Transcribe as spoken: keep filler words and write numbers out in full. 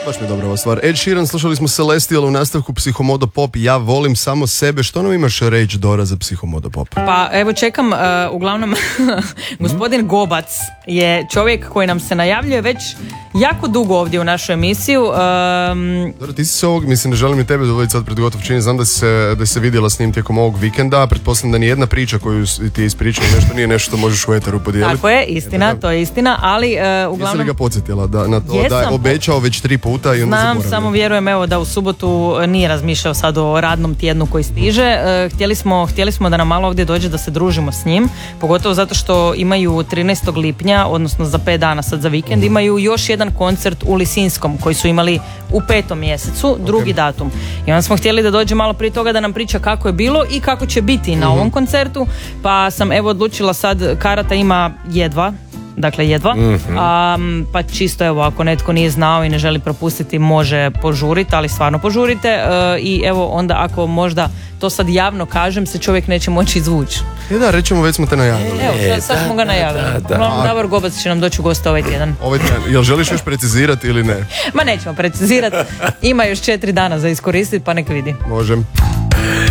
Baš mi je dobra ova stvar. Ed Sheeran, slušali smo Celestial u nastavku Psihomodo Pop. Ja volim samo sebe. Što nam imaš reći, Dora, za Psihomodo Pop? Pa evo čekam, uh, uglavnom gospodin Gobac je čovjek koji nam se najavljuje već jako dugo ovdje u našu emisiju. Um, Dora, ti si se ovog, mislim, ne želim i tebe dovoditi sad pred gotov čin. Znam da si se, da si se vidjela s njim tijekom ovog vikenda. Pretpostavljam da nijedna priča koju ti je ispričao nešto nije nešto što možeš u eteru podijeliti. Tako je, istina, je to je istina, ali uh, uglavnom... Jesi li ga podsjetila da, na to Jesam, da je obećao već tri puta i onda znam, zaboravio? samo vjerujem evo da u subotu nije razmišljao sad o radnom tjednu koji stiže. Uh, htjeli, smo, htjeli smo da nam malo ovdje dođe da se družimo s njim, pogotovo zato što imaju trinaestog lipnja, odnosno za pet dana sad za vikend, mm. imaju još jedan koncert u Lisinskom koji su imali u petom mjesecu, drugi okay. datum. I onda smo htjeli da dođe malo prije toga da nam priča kako je bilo i kako će biti na mm-hmm. ovom koncertu, pa sam evo odlučila sad, karata ima jedva, dakle jedva, mm-hmm. um, pa čisto evo ako netko nije znao i ne želi propustiti može požuriti, ali stvarno požurite uh, i evo onda ako možda to sad javno kažem se čovjek neće moći izvući. E da, rećemo već smo te najavili. Evo, sad, sad smo ga najavili. Da, da. Davor Gobac će nam doći u goste ovaj tjedan. Ovaj tjedan. Jel želiš još precizirati ili ne? Ma nećemo precizirati. Ima još četiri dana za iskoristiti pa nek vidi. Možem.